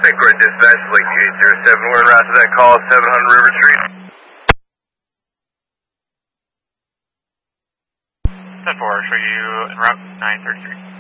Synchro Dispatch, Lake 807, we're en route to that call, 700 River Street. 10-4, show you en route 933.